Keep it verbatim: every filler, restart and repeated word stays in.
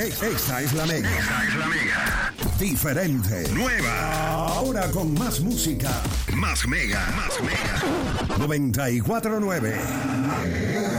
Esta es la Mega. Esta es la Mega. Diferente. Nueva. Ahora con más música. Más Mega. Más Mega. noventa y cuatro nueve